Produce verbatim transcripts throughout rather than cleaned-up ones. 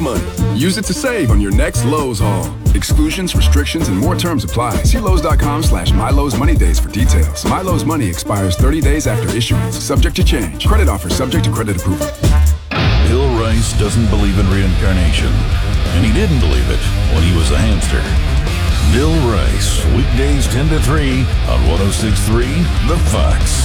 money. Use it to save on your next Lowe's haul. Exclusions, restrictions, and more terms apply. See Lowe's.com slash MyLowe's Money Days for details. MyLowe's Money expires thirty days after issuance. Subject to change. Credit offer subject to credit approval. Bill Rice doesn't believe in reincarnation, and he didn't believe it when he was a hamster. Bill Rice, weekdays ten to three on one oh six point three The Fox.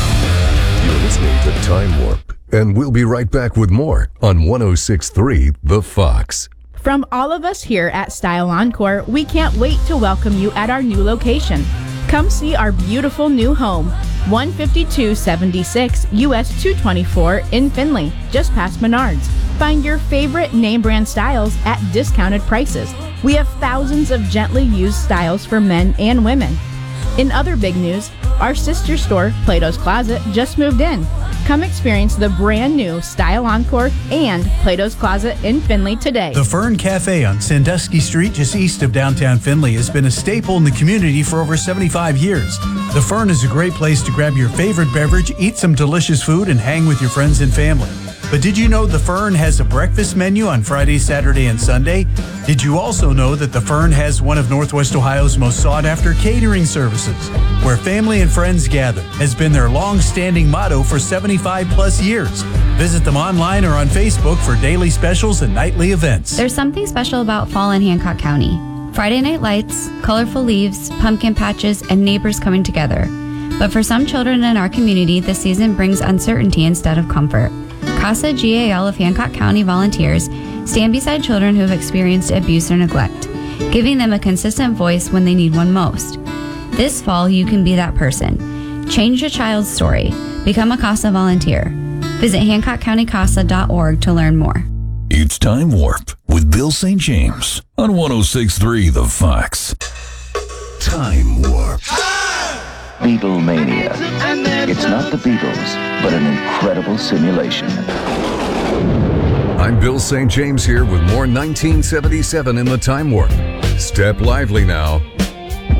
You're listening to Time Warp, and we'll be right back with more on one oh six point three The Fox. From all of us here at Style Encore, we can't wait to welcome you at our new location. Come see our beautiful new home, one fifty-two seventy-six U S two twenty-four in Findlay, just past Menards. Find your favorite name brand styles at discounted prices. We have thousands of gently used styles for men and women. In other big news, our sister store, Plato's Closet, just moved in. Come experience the brand new Style Encore and Plato's Closet in Findlay today. The Fern Cafe on Sandusky Street, just east of downtown Findlay, has been a staple in the community for over seventy-five years. The Fern is a great place to grab your favorite beverage, eat some delicious food, and hang with your friends and family. But did you know the Fern has a breakfast menu on Friday, Saturday, and Sunday? Did you also know that the Fern has one of Northwest Ohio's most sought-after catering services, where family and friends gather, has been their long-standing motto for seventy-five plus years. Visit them online or on Facebook for daily specials and nightly events. There's something special about fall in Hancock County. Friday night lights, colorful leaves, pumpkin patches, and neighbors coming together. But for some children in our community, the season brings uncertainty instead of comfort. CASA G A L of Hancock County volunteers stand beside children who have experienced abuse or neglect, giving them a consistent voice when they need one most. This fall, you can be that person. Change a child's story. Become a CASA volunteer. Visit hancock county casa dot org to learn more. It's Time Warp with Bill Saint James on one oh six point three The Fox. Time Warp. Beatlemania. It's not the Beatles, but an incredible simulation. I'm Bill Saint James here with more nineteen seventy-seven in the Time Warp. Step lively now